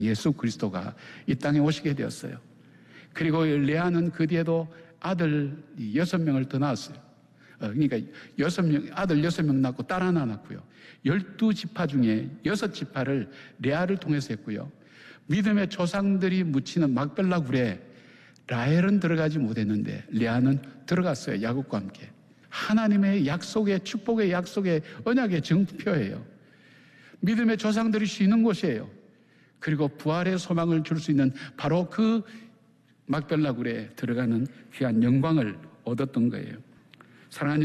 예수 그리스도가 이 땅에 오시게 되었어요. 그리고 레아는 그 뒤에도 아들 6명을 더 낳았어요. 그러니까 아들 6명 낳고 딸 하나 낳고요. 12지파 중에 6지파를 레아를 통해서 했고요. 믿음의 조상들이 묻히는 막벨라 굴에 라헬은 들어가지 못했는데 레아는 들어갔어요. 야곱과 함께. 하나님의 약속의 축복의 약속의 언약의 증표예요. 믿음의 조상들이 쉬는 곳이에요. 그리고 부활의 소망을 줄 수 있는 바로 그 막벨라 굴에 들어가는 귀한 영광을 얻었던 거예요. 사랑하는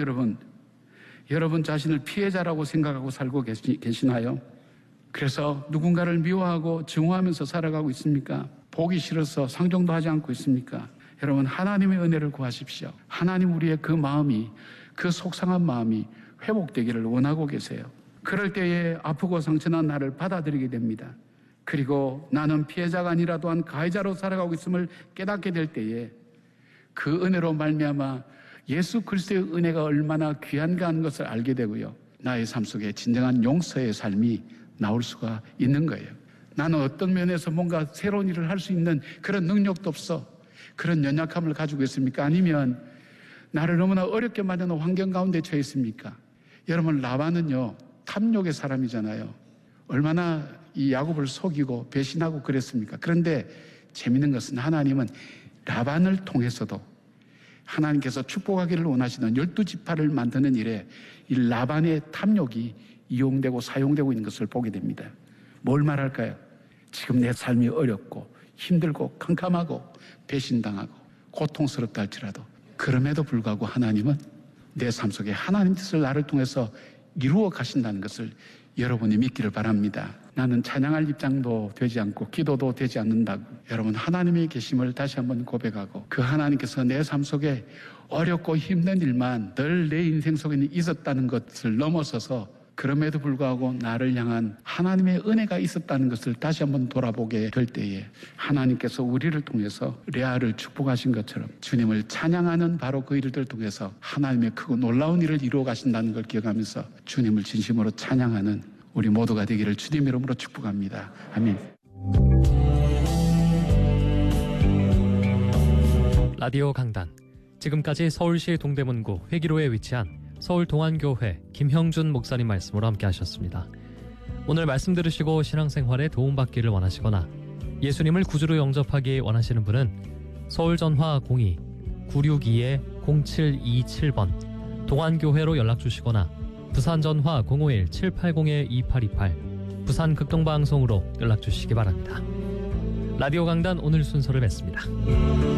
여러분 자신을 피해자라고 생각하고 살고 계시나요? 그래서 누군가를 미워하고 증오하면서 살아가고 있습니까? 보기 싫어서 상종도 하지 않고 있습니까? 여러분, 하나님의 은혜를 구하십시오. 하나님 우리의 그 마음이, 그 속상한 마음이 회복되기를 원하고 계세요. 그럴 때에 아프고 상처난 나를 받아들이게 됩니다. 그리고 나는 피해자가 아니라 또한 가해자로 살아가고 있음을 깨닫게 될 때에 그 은혜로 말미암아 예수 그리스도의 은혜가 얼마나 귀한가 하는 것을 알게 되고요. 나의 삶 속에 진정한 용서의 삶이 나올 수가 있는 거예요. 나는 어떤 면에서 뭔가 새로운 일을 할 수 있는 그런 능력도 없어. 그런 연약함을 가지고 있습니까? 아니면 나를 너무나 어렵게 만드는 환경 가운데 처해 있습니까? 여러분, 라반은요, 탐욕의 사람이잖아요. 얼마나 이 야곱을 속이고 배신하고 그랬습니까? 그런데 재밌는 것은 하나님은 라반을 통해서도 하나님께서 축복하기를 원하시는 12지파를 만드는 일에 이 라반의 탐욕이 이용되고 사용되고 있는 것을 보게 됩니다. 뭘 말할까요? 지금 내 삶이 어렵고 힘들고 캄캄하고 배신당하고 고통스럽다 할지라도 그럼에도 불구하고 하나님은 내 삶 속에 하나님 뜻을 나를 통해서 이루어 가신다는 것을 여러분이 믿기를 바랍니다. 나는 찬양할 입장도 되지 않고 기도도 되지 않는다고 여러분 하나님의 계심을 다시 한번 고백하고 그 하나님께서 내 삶 속에 어렵고 힘든 일만 늘 내 인생 속에는 있었다는 것을 넘어서서 그럼에도 불구하고 나를 향한 하나님의 은혜가 있었다는 것을 다시 한번 돌아보게 될 때에 하나님께서 우리를 통해서 레아를 축복하신 것처럼 주님을 찬양하는 바로 그 일들 통해서 하나님의 크고 놀라운 일을 이루어 가신다는 걸 기억하면서 주님을 진심으로 찬양하는 우리 모두가 되기를 주님 이름으로 축복합니다. 아멘. 라디오 강단. 지금까지 서울시 동대문구 회기로에 위치한 서울동안교회 김형준 목사님 말씀으로 함께 하셨습니다. 오늘 말씀 들으시고 신앙생활에 도움받기를 원하시거나 예수님을 구주로 영접하기 원하시는 분은 서울전화 02-962-0727번 동안교회로 연락주시거나 부산전화 051-780-2828 부산극동방송으로 연락주시기 바랍니다. 라디오 강단 오늘 순서를 맺습니다.